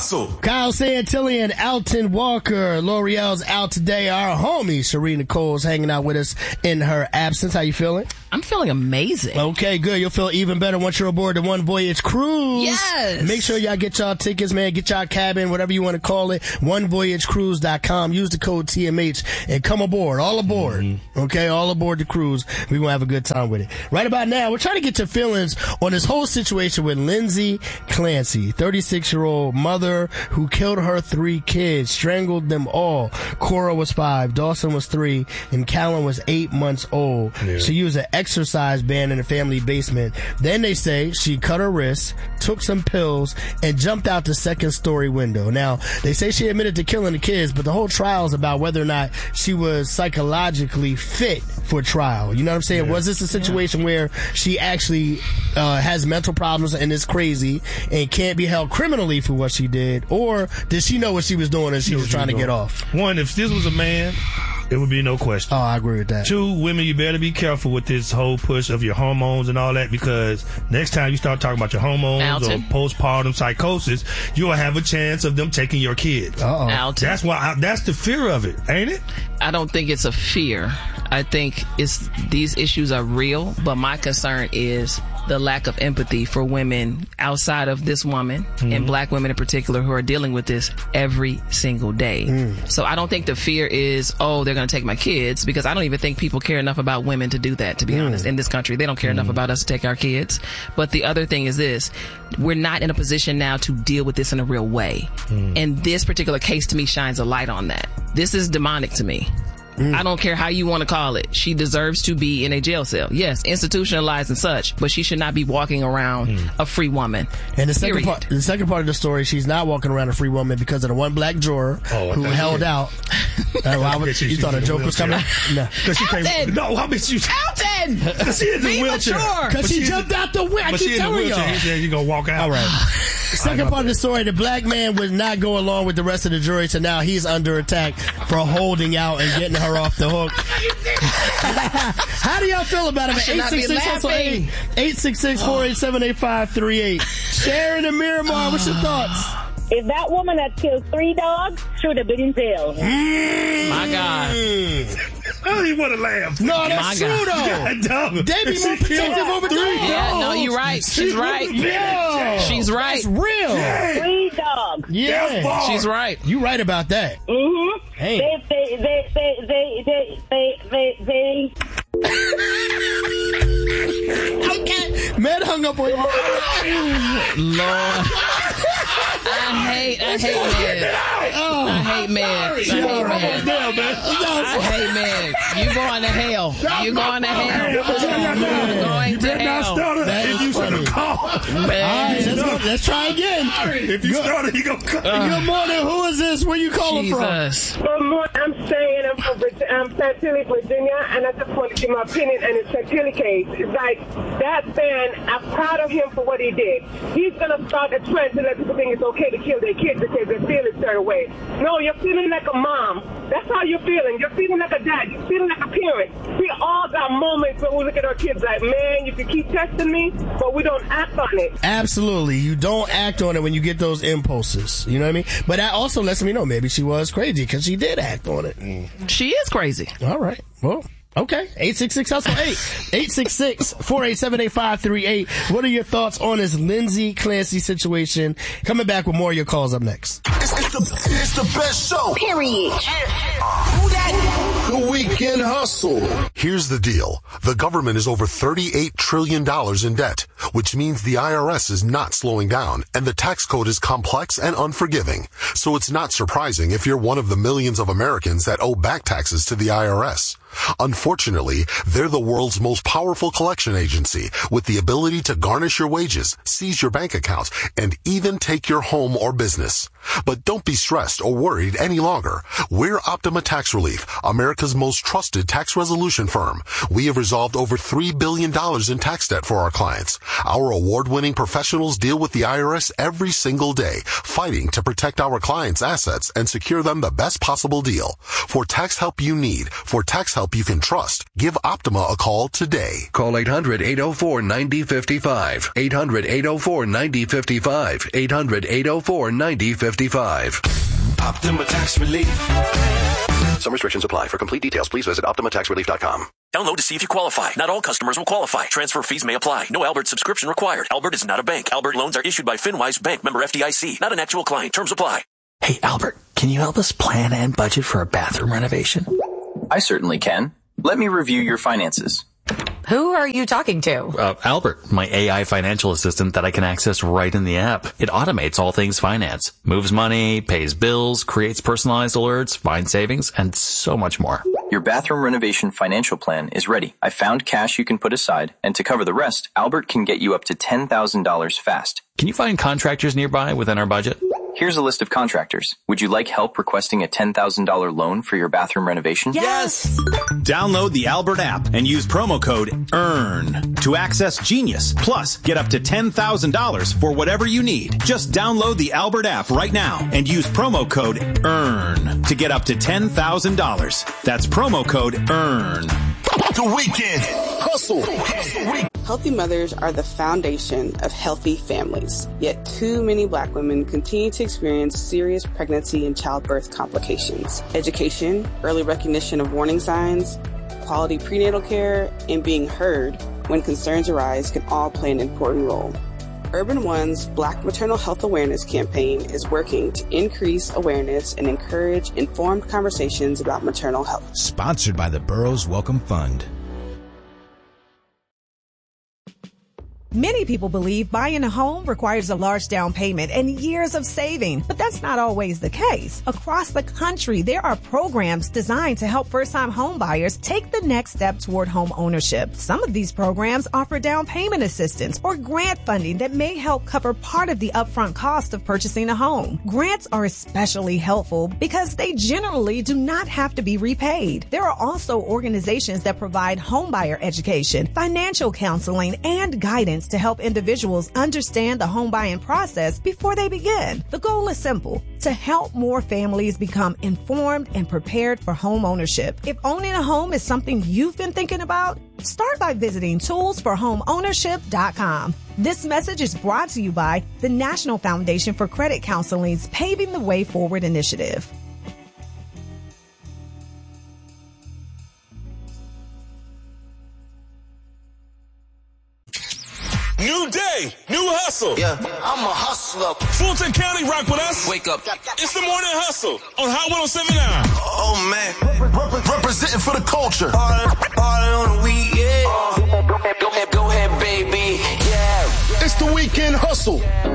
Hustle. Kyle Santilli and Alton Walker. L'Oreal's out today. Our homie, Sheree Nicole's hanging out with us in her absence. How you feeling? I'm feeling amazing. Okay, good. You'll feel even better once you're aboard the One Voyage Cruise. Yes. Make sure y'all get y'all tickets, man. Get y'all cabin, whatever you want to call it. OneVoyageCruise.com. Use the code TMH and come aboard. All aboard. Mm-hmm. Okay, all aboard the cruise. We're going to have a good time with it. Right about now, we're trying to get your feelings on this whole situation with Lindsay Clancy, 36-year-old mother who killed her 3 kids, strangled them all. Cora was 5, Dawson was 3, and Callan was 8 months old. Yeah. She used an exercise band in the family basement. Then they say she cut her wrist, took some pills, and jumped out the second-story window. Now, they say she admitted to killing the kids, but the whole trial is about whether or not she was psychologically fit for trial. You know what I'm saying? Yeah. Was this a situation where she actually has mental problems and is crazy and can't be held criminally for what she did, or did she know what she was doing and she was trying to get off? One, if this was a man, it would be no question. Oh, I agree with that. 2, women, you better be careful with this whole push of your hormones and all that, because next time you start talking about your hormones or postpartum psychosis, you'll have a chance of them taking your kids. Uh-oh. That's why. That's the fear of it, ain't it? I don't think it's a fear. I think these issues are real, but my concern is the lack of empathy for women outside of this woman, and black women in particular, who are dealing with this every single day. So I don't think the fear is, they're going to take my kids, because I don't even think people care enough about women to do that, to be honest, in this country. They don't care enough about us to take our kids. But the other thing is this: we're not in a position now to deal with this in a real way. And this particular case, to me, shines a light on that. This is demonic to me. I don't care how you want to call it. She deserves to be in a jail cell. Yes, institutionalized and such, but she should not be walking around a free woman. And the second part of the story, she's not walking around a free woman because of the one black juror who held out. You thought a joke was coming? No. Alton! No, how about you? Alton! Because she is in a wheelchair. Because she jumped out the window. I keep telling y'all. He said you're going to walk out. All right. Second part of the story, the black man would not go along with the rest of the jury, so now he's under attack for holding out and getting her off the hook. How do y'all feel about it? 866-487-8538. Sharon and Miramar, what's your thoughts? If that woman had killed 3 dogs, should have been in jail. My God. Oh, you want to laugh. No, that's true, though. They be more protective over 3 dogs. Yeah, no, you're right. She's right. Yeah. She's right. That's real. Yeah. 3 dogs. Yeah. She's right. You right about that. Mm-hmm. Hey. They Okay. Man hung up on you. Lord. I hate men. I hate men. You going to hell. You going to hell. You better not stutter if you should have called. All right, let's try again. If you started, you go cut. Good morning. Who is this? Where you calling from? Good morning. I'm Shane. I'm from Chantilly, Virginia, and I just want to give my opinion on the Chantilly case. It's like, that man, I'm proud of him for what he did. He's going to start a trend to let people think it's okay to kill their kids because they feel a certain way. No, you're feeling like a mom. That's how you're feeling. You're feeling like a dad. You're feeling like a parent. We all got moments when we look at our kids like, man, you can keep testing me, but we don't act on it. Absolutely. You don't act on it when you get those impulses. You know what I mean? But that also lets me know maybe she was crazy because she did act on it. She is crazy. All right. Well, okay. 866-HUSTLE-8. 866-487-8538. What are your thoughts on this Lindsay Clancy situation? Coming back with more of your calls up next. It's the best show. Period. Who that? The Weekend Hustle. Here's the deal. The government is over $38 trillion in debt, which means the IRS is not slowing down, and the tax code is complex and unforgiving. So it's not surprising if you're one of the millions of Americans that owe back taxes to the IRS. Unfortunately, they're the world's most powerful collection agency with the ability to garnish your wages, seize your bank accounts, and even take your home or business. But don't be stressed or worried any longer. We're Optima Tax Relief, America's America's most trusted tax resolution firm. We have resolved over $3 billion in tax debt for our clients. Our award-winning professionals deal with the IRS every single day, fighting to protect our clients' assets and secure them the best possible deal. For tax help you need, for tax help you can trust, give Optima a call today. Call 800-804-9055. 800-804-9055. 800-804-9055. Optima Tax Relief. Some restrictions apply. For complete details, please visit OptimaTaxRelief.com. Download to see if you qualify. Not all customers will qualify. Transfer fees may apply. No Albert subscription required. Albert is not a bank. Albert loans are issued by FinWise Bank, member FDIC. Not an actual client. Terms apply. Hey, Albert, can you help us plan and budget for a bathroom renovation? I certainly can. Let me review your finances. Who are you talking to? Albert, my AI financial assistant that I can access right in the app. It automates all things finance, moves money, pays bills, creates personalized alerts, finds savings, and so much more. Your bathroom renovation financial plan is ready. I found cash you can put aside, and to cover the rest, Albert can get you up to $10,000 fast. Can you find contractors nearby within our budget? Here's a list of contractors. Would you like help requesting a $10,000 loan for your bathroom renovation? Yes! Download the Albert app and use promo code EARN to access Genius. Plus, get up to $10,000 for whatever you need. Just download the Albert app right now and use promo code EARN to get up to $10,000. That's promo code EARN. The Weekend Hustle. Healthy mothers are the foundation of healthy families. Yet too many Black women continue to experience serious pregnancy and childbirth complications. Education, early recognition of warning signs, quality prenatal care, and being heard when concerns arise can all play an important role. Urban One's Black Maternal Health Awareness campaign is working to increase awareness and encourage informed conversations about maternal health. Sponsored by the Burroughs Welcome Fund. Many people believe buying a home requires a large down payment and years of saving, but that's not always the case. Across the country, there are programs designed to help first-time home buyers take the next step toward home ownership. Some of these programs offer down payment assistance or grant funding that may help cover part of the upfront cost of purchasing a home. Grants are especially helpful because they generally do not have to be repaid. There are also organizations that provide homebuyer education, financial counseling, and guidance to help individuals understand the home buying process before they begin. The goal is simple: to help more families become informed and prepared for home ownership. If owning a home is something you've been thinking about, start by visiting toolsforhomeownership.com. This message is brought to you by the National Foundation for Credit Counseling's Paving the Way Forward initiative. New day, new hustle. Yeah, I'm a hustler. Fulton County, rock with us. Wake up. It's the morning hustle on Hot 107.9. Oh, man. Representing for the culture. Party on the weekend. Go ahead, baby. Yeah. It's the Weekend Hustle